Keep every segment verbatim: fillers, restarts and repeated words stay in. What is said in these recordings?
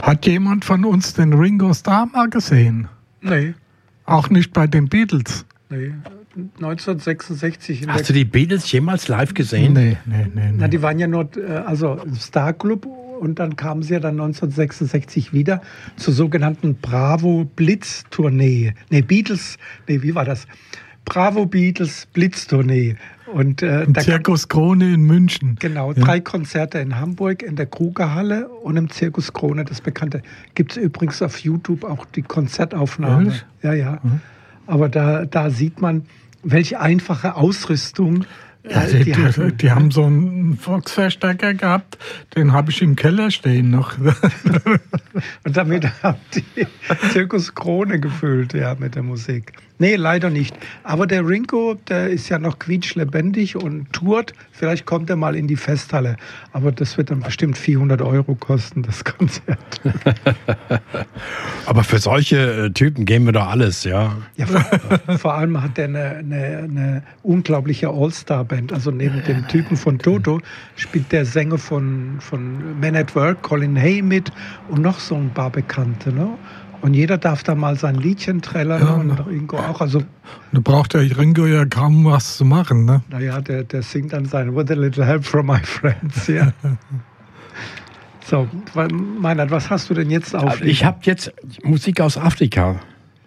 Hat jemand von uns den Ringo Starr mal gesehen? Nee. Auch nicht bei den Beatles? Nee. neunzehnhundertsechsundsechzig. Hast du die Beatles jemals live gesehen? Nee, nee, nee. nee. Na, die waren ja nur, also im Star Club, und dann kamen sie ja dann neunzehnhundertsechsundsechzig wieder zur sogenannten Bravo Blitz Tournee. Nee, Beatles, nee, wie war das? Bravo Beatles Blitz Tournee. Und, äh, Im Zirkus Krone in München. Genau, ja. drei Konzerte in Hamburg, in der Krugerhalle und im Zirkus Krone, das bekannte. Gibt es übrigens auf YouTube auch die Konzertaufnahme. Ehrlich? Ja, ja. Mhm. Aber da, da sieht man, welche einfache Ausrüstung Ja, äh, die, die, die, hatten. die haben so einen Volksverstärker gehabt, den habe ich im Keller stehen noch. Und damit haben die Zirkus Krone gefüllt, ja, mit der Musik. Nee, leider nicht. Aber der Ringo, der ist ja noch quietschlebendig und tourt. Vielleicht kommt er mal in die Festhalle. Aber das wird dann bestimmt vierhundert Euro kosten, das Konzert. Aber für solche äh, Typen geben wir doch alles, ja. Ja, vor, vor allem hat er eine, eine, eine unglaubliche All-Star-Band. Also neben dem Typen von Toto spielt der Sänger von, von Men at Work, Colin Hay, mit und noch so ein paar Bekannte, ne? Und jeder darf da mal sein Liedchen trällern, Ja, und Ringo auch. Also, da braucht der Ringo ja kaum was zu machen, ne? naja, der, der singt dann sein With a Little Help from My Friends, ja. So, Meinhard, was hast du denn jetzt auf? Ich habe jetzt Musik aus Afrika.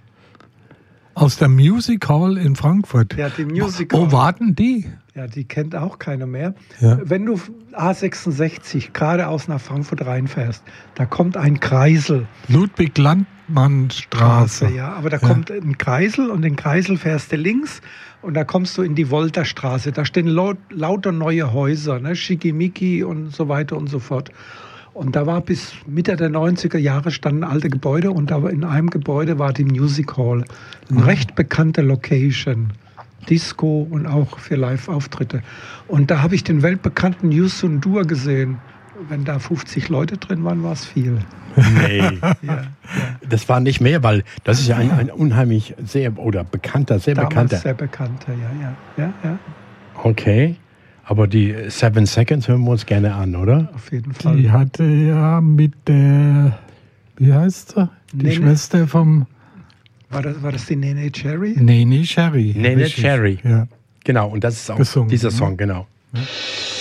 Aus der Music Hall in Frankfurt. Ja, die Music Hall. Wo warten die? Ja, die kennt auch keiner mehr. Ja. Wenn du A sechsundsechzig geradeaus nach Frankfurt reinfährst, da kommt ein Kreisel. Ludwig-Landmann-Straße. Ja, aber da Ja. kommt ein Kreisel und den Kreisel fährst du links und da kommst du in die Wolterstraße. Da stehen laut, lauter neue Häuser, ne? Schickimicki und so weiter und so fort. Und da war bis Mitte der neunziger Jahre standen alte Gebäude und da in einem Gebäude war die Music Hall. Eine Mhm. recht bekannte Location. Disco und auch für Live-Auftritte. Und da habe ich den weltbekannten Youssou N'Dour gesehen. Wenn da fünfzig Leute drin waren, war es viel. Nee, Ja, ja. das war nicht mehr, weil das ist ja ein, ein unheimlich sehr oder bekannter, sehr Damals bekannter. sehr bekannter, ja, ja, ja, ja, Okay, aber die Seven Seconds hören wir uns gerne an, oder? auf jeden Fall. Die hatte ja mit der, wie heißt sie? Die Nene. Schwester vom War das, war das die Nene Cherry? Nene Cherry. Nene Richtig. Cherry. Ja. Genau, und das ist auch Gesungen, dieser ne? Song, genau. Ja.